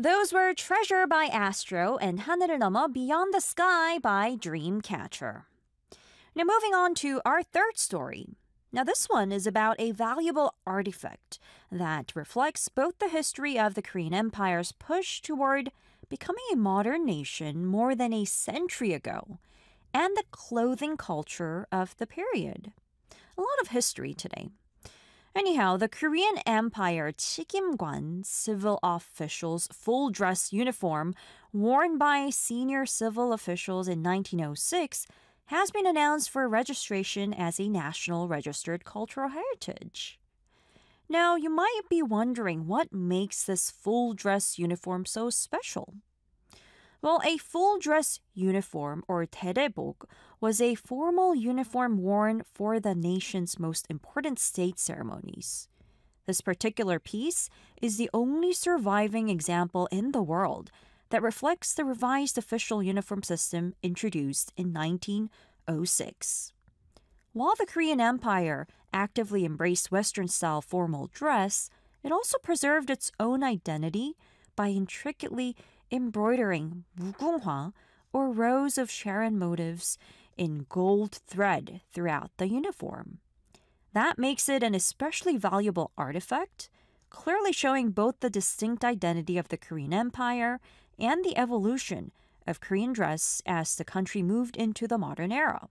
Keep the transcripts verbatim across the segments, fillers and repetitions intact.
Those were Treasure by Astro and 하늘을 넘어 Beyond the Sky by Dreamcatcher. Now moving on to our third story. Now this one is about a valuable artifact that reflects both the history of the Korean Empire's push toward becoming a modern nation more than a century ago, and the clothing culture of the period. A lot of history today. Anyhow, the Korean Empire Chikimgwan civil officials' full dress uniform worn by senior civil officials in nineteen oh six has been announced for registration as a national registered cultural heritage. Now, you might be wondering what makes this full dress uniform so special. Well, a full dress uniform, or 대대복, was a formal uniform worn for the nation's most important state ceremonies. This particular piece is the only surviving example in the world that reflects the revised official uniform system introduced in nineteen oh six. While the Korean Empire actively embraced Western-style formal dress, it also preserved its own identity by intricately embroidering 무궁화, or rows of Sharon motifs, in gold thread throughout the uniform. That makes it an especially valuable artifact, clearly showing both the distinct identity of the Korean Empire and the evolution of Korean dress as the country moved into the modern era.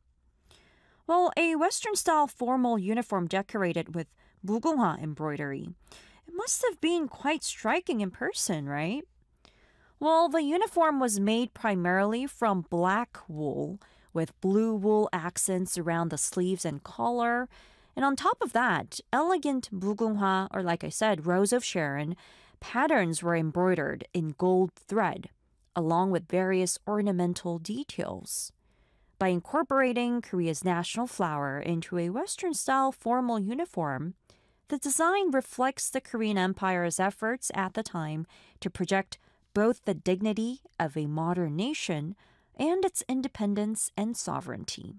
Well, a Western-style formal uniform decorated with 무궁화 embroidery, it must have been quite striking in person, right? Well, the uniform was made primarily from black wool, with blue wool accents around the sleeves and collar. And on top of that, elegant 무궁화, or like I said, Rose of Sharon, patterns were embroidered in gold thread, along with various ornamental details. By incorporating Korea's national flower into a Western-style formal uniform, the design reflects the Korean Empire's efforts at the time to project both the dignity of a modern nation and its independence and sovereignty.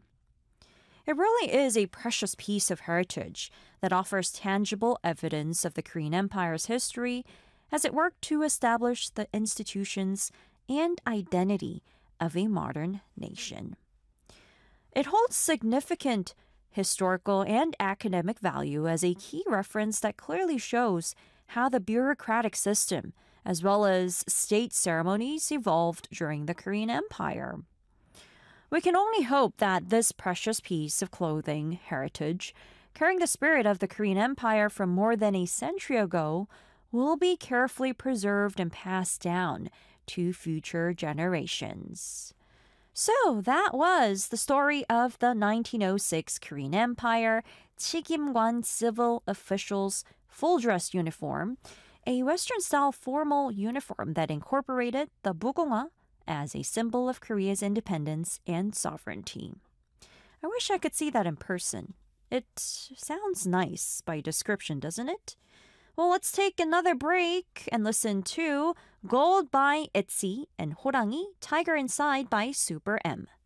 It really is a precious piece of heritage that offers tangible evidence of the Korean Empire's history as it worked to establish the institutions and identity of a modern nation. It holds significant historical and academic value as a key reference that clearly shows how the bureaucratic system, as well as state ceremonies, evolved during the Korean Empire. We can only hope that this precious piece of clothing heritage, carrying the spirit of the Korean Empire from more than a century ago, will be carefully preserved and passed down to future generations. So that was the story of the nineteen oh six Korean Empire Chikimgwan civil officials' full dress uniform, a Western-style formal uniform that incorporated the 무궁화 as a symbol of Korea's independence and sovereignty. I wish I could see that in person. It sounds nice by description, doesn't it? Well, let's take another break and listen to Gold by ITZY and 호랑이 Tiger Inside by Super M.